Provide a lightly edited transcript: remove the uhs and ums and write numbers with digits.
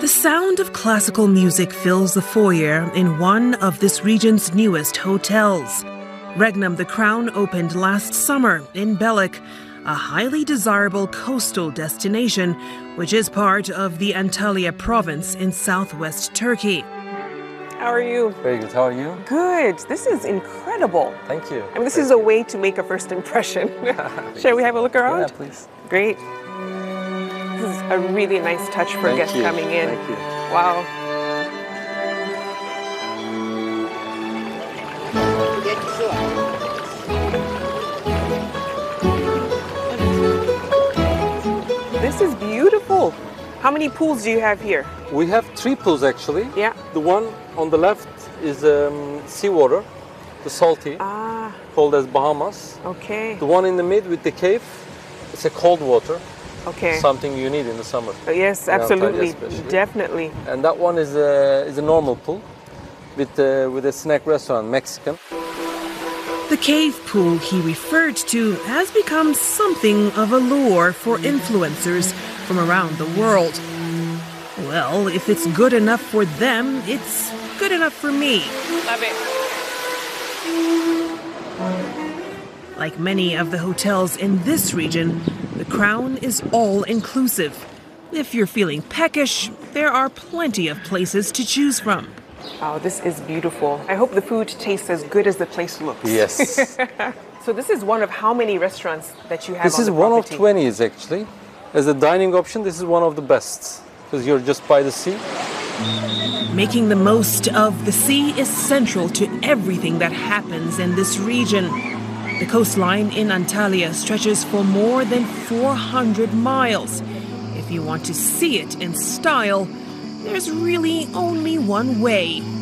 sound of classical music fills the foyer in one of this region's newest hotels. Regnum the Crown opened last summer in Belek, a highly desirable coastal destination which is part of the Antalya province in southwest Turkey. How are you? Very good. How are you? Good. This is incredible. Thank you. I mean, this is a way to make a first impression. Shall we have a look around? Yeah, please. Great. This is a really nice touch for guests coming in. Thank you. Wow. This is beautiful. How many pools do you have here? We have 3 pools actually. Yeah. The one on the left is seawater, the salty, called as Bahamas. Okay. The one in the mid with the cave, it's a cold water. Okay. Something you need in the summer. Yes, In Antalya absolutely. especially. Definitely. And that one is a normal pool with a snack restaurant, Mexican. The cave pool he referred to has become something of a lure for influencers from around the world. Well, if it's good enough for them, it's good enough for me. Love it. Like many of the hotels in this region, the Crown is all-inclusive. If you're feeling peckish, there are plenty of places to choose from. Oh, this is beautiful. I hope the food tastes as good as the place looks. Yes. So this is one of how many restaurants that you have This on is the one of property? 20s actually. As a dining option, this is one of the best because you're just by the sea. Making the most of the sea is central to everything that happens in this region. The coastline in Antalya stretches for more than 400 miles. If you want to see it in style, there's really only one way.